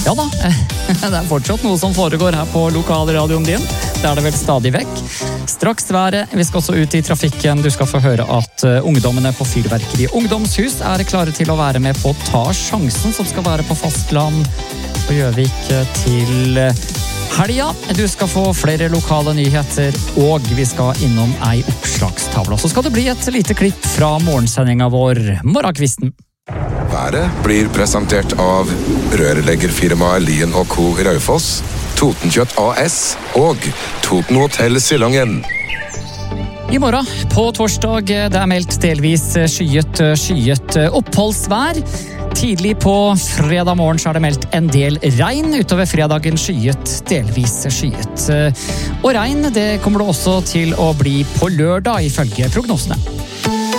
Ja da, det fortsatt noe som foregår her på lokalradioen din. Det det vel stadig vekk. Straks været, vi skal også ut i trafikken. Du skal få høre at ungdommene på Fyrverkeri Ungdomshus klare til å være med på Ta sjansen, som skal være på fastland på Gjøvik til helga. Du skal få flere lokale nyheter, og vi skal innom ei oppslagstavle. Så skal det bli et lite klipp fra morgensendinga vår, Morgenkvisten. Været blir presentert av rørleggerfirmaet Lien & Co. Raufoss, Totenkjøtt AS og Toten Hotel Sillangen. I morgen, på torsdag, det meldt delvis skyet oppholdsvær. Tidlig på fredag morgen så det meldt en del regn, utover fredagen skyet, delvis skyet. Og regn, det kommer det også til å bli på lørdag, ifølge prognosene.